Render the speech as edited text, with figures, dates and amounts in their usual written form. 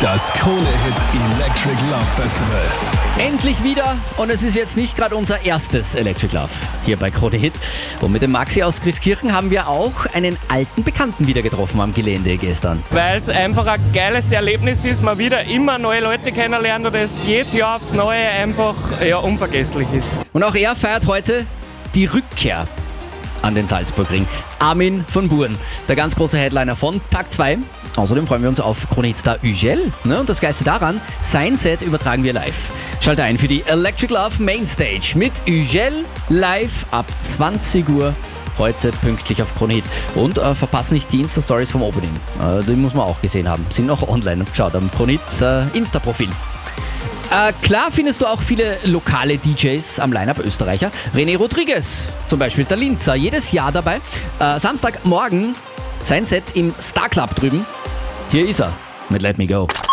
Das Krone-Hit Electric Love Festival. Endlich wieder und es ist jetzt nicht gerade unser erstes Electric Love hier bei Krone Hit. Und mit dem Maxi aus Christkirchen haben wir auch einen alten Bekannten wieder getroffen am Gelände gestern. Weil es einfach ein geiles Erlebnis ist, man wieder immer neue Leute kennenlernt und es jedes Jahr aufs Neue einfach unvergesslich ist. Und auch er feiert heute die Rückkehr an den Salzburgring. Armin von Buuren, der ganz große Headliner von Tag 2. Außerdem freuen wir uns auf Krone Hit-Star Ugel. Und das Geilste daran, sein Set übertragen wir live. Schalte ein für die Electric Love Mainstage mit Ugel live ab 20 Uhr. Heute pünktlich auf Krone Hit. Und verpasst nicht die Insta-Stories vom Opening. Die muss man auch gesehen haben. Sind noch online. Schaut am Krone Hit Insta-Profil. Klar findest du auch viele lokale DJs am Line-Up, Österreicher. René Rodriguez, zum Beispiel der Linzer, jedes Jahr dabei. Samstagmorgen sein Set im Star Club drüben. Hier ist er mit Let Me Go.